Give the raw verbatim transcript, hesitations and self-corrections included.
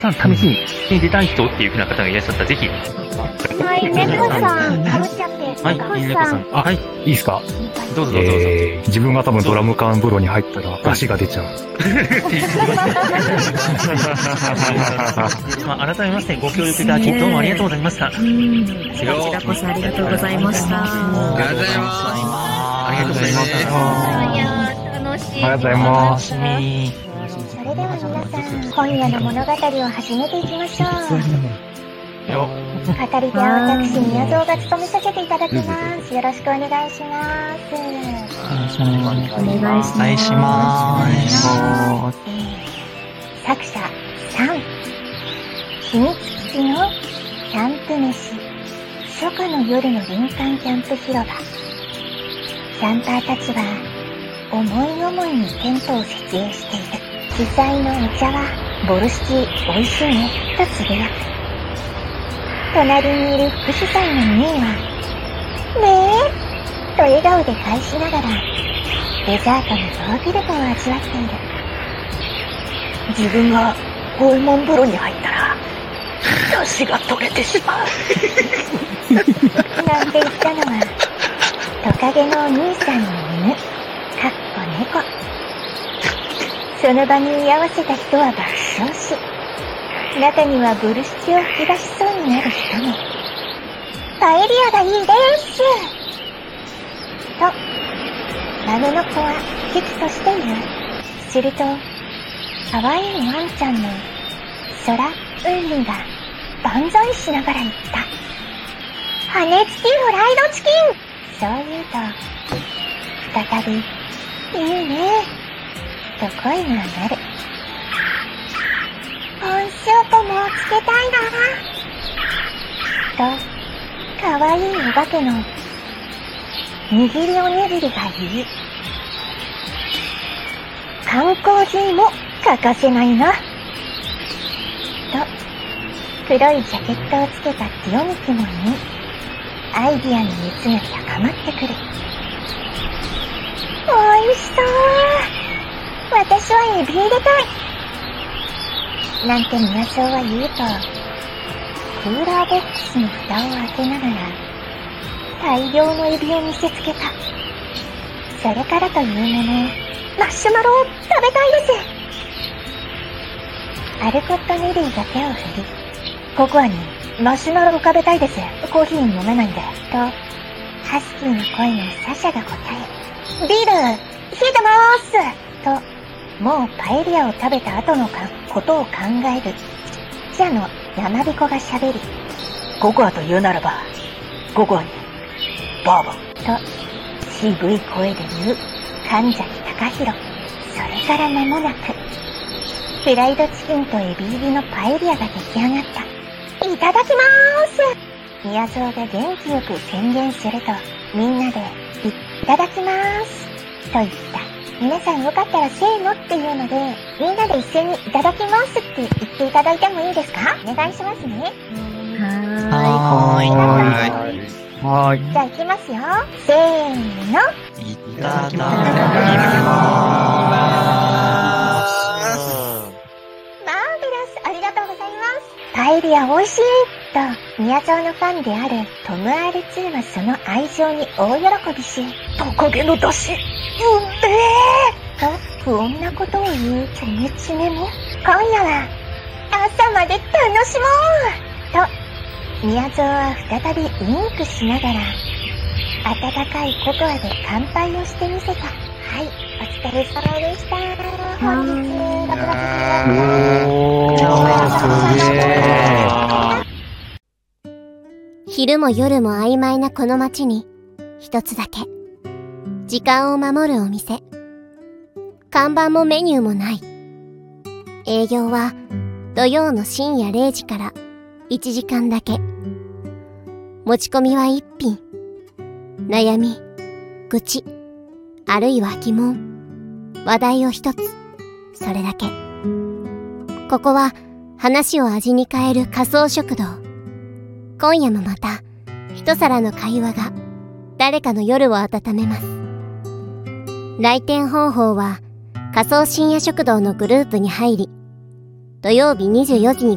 試しに出たい人っていうふうな方がいらっしゃったら、ぜひ。 はい、猫さん、かぶっちゃって。 はい、猫さん。あ、はい。いいですか？どうぞどうぞ。えー、自分が多分ドラム缶風呂に入ったら、足が出ちゃう。まあ、改めましてご協力いただき、どうもありがとうございました。 こちらこそありがとうございました。 ありがとうございます。 ありがとうございました。 いや、楽しい。 ありがとうございます。 それでは皆さん、今夜の物語を始めていきましょう。 よ語り手は私、宮蔵が務めさせていただきます。よろしくお願いします。 お願いします。 お願いします。 作者さん、秘密基地のキャンプ飯、初夏の夜の林間キャンプ広場。キャンパーたちは思い思いにテントを設営している。主催のお茶はボルシチ美味しいねとつぶやく。隣にいる副主催のミーはねえと笑顔で返しながらデザートのヨーグルトを味わっている。自分が拷問風呂に入ったら出汁が取れてしまうなんて言ったのはトカゲのお兄さんの犬、かっこ猫。その場に居合わせた人は爆笑し、中にはブルシチを吹き出しそうになる人も。パエリアがいいですとラムの子は危機としている。すると可愛いワンちゃんのソラ・ウンリンが万歳しながら言った。羽根付きフライドチキン。そう言うと再びいいねと声が上がる。ポンスープもつけたいなとかわいいお化けの握りおにぎりが言う。缶コーヒーも欠かせないなと黒いジャケットをつけたティオミキも言い、アイディアの熱が高まってくる。おいしそう。私はエビ入れたいなんて宮蔵は言うと、クーラーボックスの蓋を開けながら大量のエビを見せつけた。それからというもの、マッシュマロを食べたいです。アルコット・ネリーが手を振り、ココアにマシュマロを食べたいです。コーヒー飲めないんで。と、ハスキーの声のサシャが答え、ビール、冷えてまーすと、もうパエリアを食べた後のかことを考える、ちっちゃの山彦が喋り、ココアと言うならば、ココアに、バーボンと、渋い声で言う、神崎隆弘。それから間もなく、フライドチキンとエビ入りのパエリアが出来上がった。いただきまーす。宮蔵が元気よく宣言すると、みんなで、いただきまーす。と言った。皆さんよかったらせーのっていうので、みんなで一斉にいただきますって言っていただいてもいいですか？お願いしますね。 はーい。 はーい。 はーい。 じゃあ行きますよ。せーの。 いただきます。 パエリア美味しいと、宮蔵のファンであるトム アールツー はその愛情に大喜びし、トカゲの出汁、うんべーと不穏なことを言うチョメチメも、今夜は朝まで楽しもうと、宮蔵は再びウインクしながら、温かいココアで乾杯をしてみせた。はい、お疲れ様でした。本日、ご苦労様でした。 昼も夜も曖昧なこの街に一つだけ時間を守るお店。看板もメニューもない。営業は土曜の深夜れいじからいちじかんだけ。持ち込みは一品。悩み、愚痴、あるいは疑問、話題を一つ。それだけ。ここは話を味に変える仮想食堂。今夜もまた一皿の会話が誰かの夜を温めます。来店方法は仮想深夜食堂のグループに入り、土曜日にじゅうよじに